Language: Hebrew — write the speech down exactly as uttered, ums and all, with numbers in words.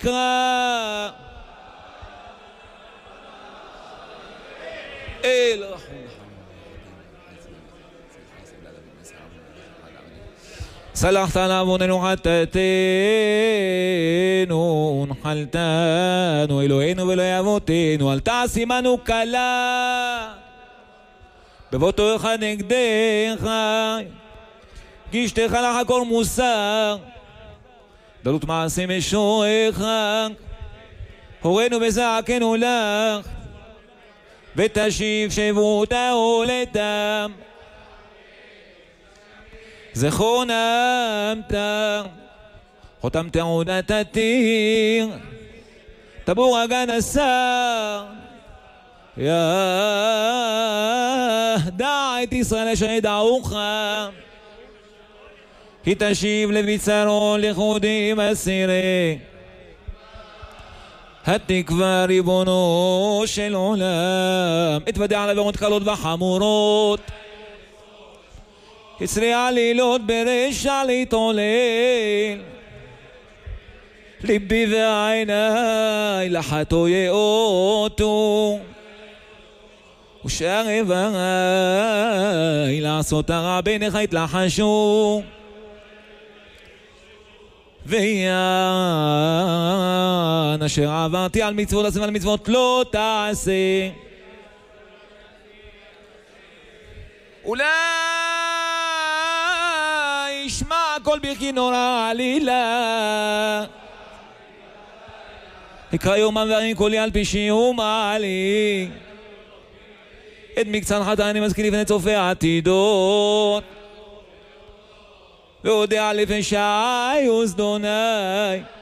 קרא אל רחום סלחת לעווננו חטאתנו נחלתנו אלוהינו ואלוהי אבותינו אל תעשי עמנו קלה בבואתך נגדך גישתך לך כל מוסר דלות מעשי משועך הורנו וזעקנו לך ותשיב שבותה הולתם זכור נעמת חותם תעודת התיר טבור הגן השר ידע את ישראל אשר ידעוך כי תשיב לביצרון לכודים אסירי התקווה ריבונו של עולם התוודע על עבירות קלות וחמורות יצרי עלילות ברשע להתעולל ליבי ועיניי לחטוא יאותו ושאר איבריי לעשות הרע בעיניך יתלחשו ויען אשר עברתי על מצוות עשה ועל מצוות לא תעשה אולי ישמע כל בכי נורא עלילה יקרא יומם וערים קולי על פשעי ומעלי את מקצת חטאי אני מזכיר לפני צופה העתידות והודע לפשעי וזדוני